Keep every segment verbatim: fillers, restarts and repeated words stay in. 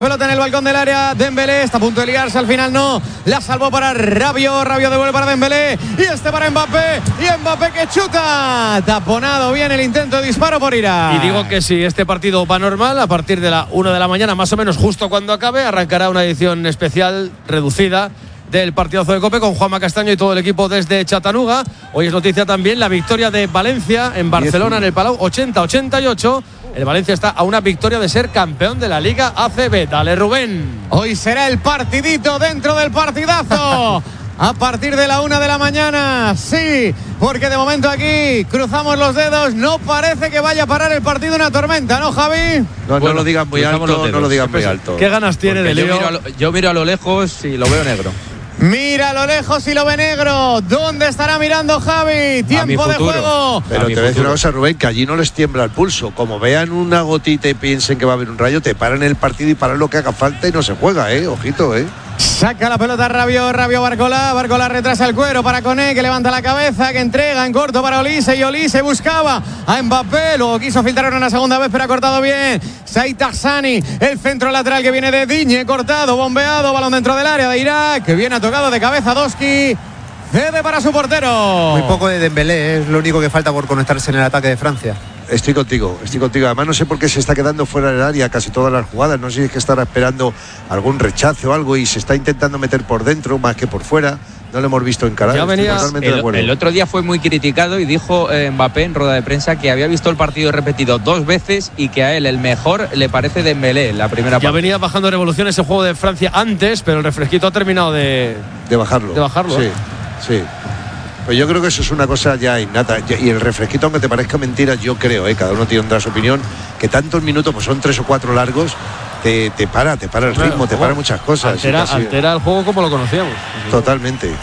Pelota en el balcón del área, Dembélé está a punto de liarse, al final no, la salvó para Rabiot, Rabiot devuelve para Dembélé, y este para Mbappé, y Mbappé que chuta, taponado bien el intento de disparo por Irak. Y digo que si este partido va normal, a partir de la una de la mañana, más o menos justo cuando acabe, arrancará una edición especial reducida del partidazo de COPE con Juanma Castaño y todo el equipo desde Chattanooga. Hoy es noticia también la victoria de Valencia en Barcelona, en el Palau, ochenta a ochenta y ocho. El Valencia está a una victoria de ser campeón de la Liga A C B. Dale, Rubén. Hoy será el partidito dentro del partidazo. A partir de la una de la mañana, sí, porque de momento aquí cruzamos los dedos. No parece que vaya a parar el partido una tormenta, ¿no, Javi? No, bueno, no lo digan muy alto, no lo digan muy alto. ¿Qué ganas tiene de yo lío? miro, a lo, yo miro a lo lejos y lo veo negro. Mira a lo lejos y lo ve negro. ¿Dónde estará mirando Javi? Tiempo de juego. Pero te voy a decir una cosa, Rubén, que allí no les tiembla el pulso. Como vean una gotita y piensen que va a haber un rayo, te paran el partido y paran lo que haga falta y no se juega, ¿eh? Ojito, ¿eh? Saca la pelota Rabiot, Rabiot Barcola, Barcola retrasa el cuero para Koné, que levanta la cabeza, que entrega en corto para Olise, y Olise buscaba a Mbappé, luego quiso filtrar una segunda vez, pero ha cortado bien Sait Hassani, el centro lateral que viene de Digne, cortado, bombeado, balón dentro del área de Irak, que viene a tocado de cabeza Doski, cede para su portero. Muy poco de Dembélé, es lo único que falta por conectarse en el ataque de Francia. Estoy contigo, estoy contigo. Además no sé por qué se está quedando fuera del área casi todas las jugadas. No sé si es que estará esperando algún rechazo o algo y se está intentando meter por dentro más que por fuera. No lo hemos visto encarar. Ya venía, totalmente el, de acuerdo. el otro día fue muy criticado y dijo eh, Mbappé en rueda de prensa que había visto el partido repetido dos veces y que a él el mejor le parece Dembélé, la primera parte. Ya venía bajando revoluciones el juego de Francia antes, pero el refresquito ha terminado de, de bajarlo. De bajarlo. Sí, sí. Pues yo creo que eso es una cosa ya innata. Y el refresquito, aunque te parezca mentira, yo creo, ¿eh? Cada uno tendrá su opinión, que tantos minutos, pues son tres o cuatro largos, te, te para, te para el ritmo, claro, te para muchas cosas. Altera, casi, altera el juego como lo conocíamos. Totalmente.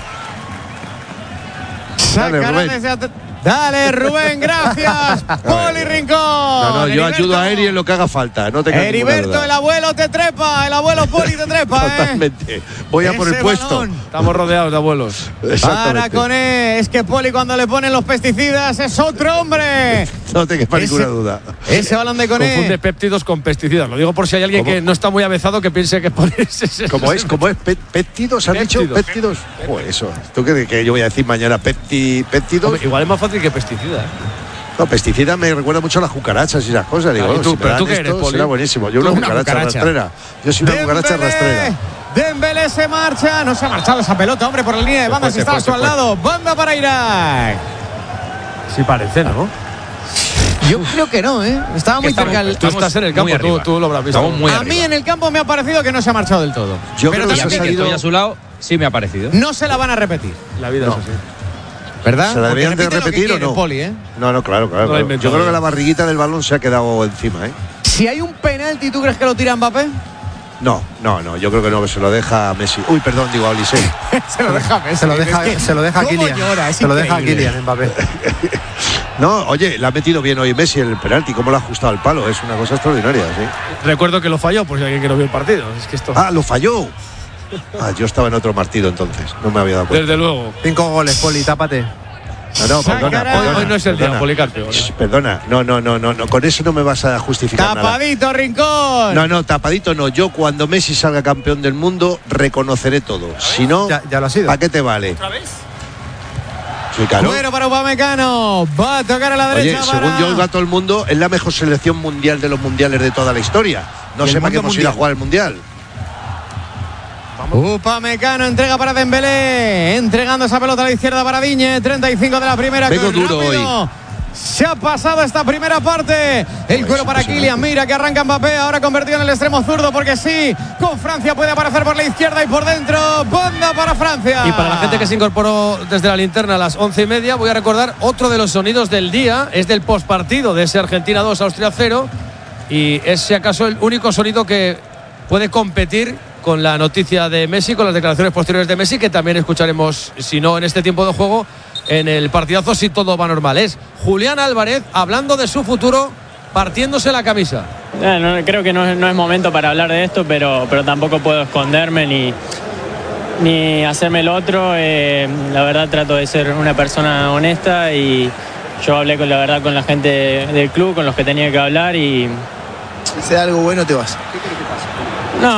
Dale, Rubén. Desde Dale, Rubén, gracias. Poli Rincón. No, no, yo Heriberto. ayudo a Eri en lo que haga falta. No te Heriberto, el abuelo te trepa. El abuelo Poli te trepa, ¿eh? Totalmente. Voy a por el puesto. Balón. Estamos rodeados de abuelos. Para Koné. Es que Poli, cuando le ponen los pesticidas, es otro hombre. No te quepa ninguna duda. Ese balón de Koné. Confunde péptidos con pesticidas. Lo digo por si hay alguien ¿Cómo? que no está muy avezado que piense que ponerse. ¿Cómo es? ¿Cómo es? ¿Péptidos? ¿Has dicho? ¿Péptidos? Joder, eso. ¿Tú qué que yo voy a decir mañana? ¿Péptidos? Igual es más fácil que pesticidas. No, pesticida me recuerda mucho a las cucarachas y esas cosas. Digo, ¿Y tú, si pero tú qué eres, esto, Poli? será buenísimo. Yo una, una cucaracha, cucaracha rastrera. Yo soy una Dembélé, cucaracha rastrera. Dembélé se marcha. No se ha marchado esa pelota, hombre, por la línea de banda. Si está a su al lado. Banda para Irak. Sí parece, ¿no? Yo creo que no, ¿eh? Estaba muy cerca. Tú estás en el campo, tú, tú lo habrás visto. Muy a arriba. mí en el campo me ha parecido que no se ha marchado del todo. Yo pero creo Y a que mí, se ha que ido... estoy a su lado, sí me ha parecido. No se la van a repetir. La vida No. es así. ¿Verdad? ¿Se la deberían de Porque repite lo que repetir o quiere, no? Poli, ¿eh? No, no, claro, claro. No la claro. inventó Yo creo yo. que la barriguita del balón se ha quedado encima, ¿eh? Si hay un penalti, ¿tú crees que lo tira Mbappé? No, no, no. Yo creo que no, que se lo deja a Messi. Uy, perdón, digo a Olise. se lo deja Messi. Se lo deja, Es que, se lo deja a ¿cómo Kylian. llora? Es Se lo deja a increíble. Kylian Mbappé. No, oye, le ha metido bien hoy Messi el penalti. ¿Cómo lo ha ajustado al palo? Es una cosa extraordinaria, sí. Recuerdo que lo falló, por si alguien que no vio el partido. Es que esto. Ah, lo falló. Ah, yo estaba en otro partido entonces. No me había dado cuenta. Desde luego. Cinco goles, Poli, tápate. No, no, perdona, Sacará. perdona, Hoy no es el día, perdona. Policarpio. ¿no? Shh, Perdona, no, no, no, no, no, con eso no me vas a justificar nada. Tapadito, Rincón. No, no, tapadito no. Yo cuando Messi salga campeón del mundo reconoceré todo. Si no, Ya, ya lo ha sido. ¿para qué te vale? Sí, claro. Bueno para Upamecano. Va a tocar a la Oye, derecha. según para... yo oiga todo el mundo, es la mejor selección mundial de los mundiales de toda la historia. No Y el sé para qué mundo hemos ido a mundial. jugar el mundial. Upamecano entrega para Dembélé, entregando esa pelota a la izquierda para Digne, treinta y cinco de la primera. Vengo Qué duro rápido hoy. Se ha pasado esta primera parte. El cuero para Kylian. Mira que arranca Mbappé. Ahora convertido en el extremo zurdo. Porque sí, con Francia puede aparecer por la izquierda y por dentro. Banda para Francia. Y para la gente que se incorporó desde la linterna a las once y media, voy a recordar otro de los sonidos del día. Es del postpartido de ese Argentina dos, Austria cero. Y es, si acaso, el único sonido que puede competir con la noticia de Messi, con las declaraciones posteriores de Messi, que también escucharemos, si no en este tiempo de juego, en el partidazo, si todo va normal. Es Julián Álvarez hablando de su futuro, partiéndose la camisa. Eh, no, creo que no es, no es momento para hablar de esto, pero, pero tampoco puedo esconderme ni, ni hacerme el otro. Eh, la verdad trato de ser una persona honesta y yo hablé con la verdad con la gente del club, con los que tenía que hablar y... Si sea algo bueno, te vas. ¿Qué crees que pasa?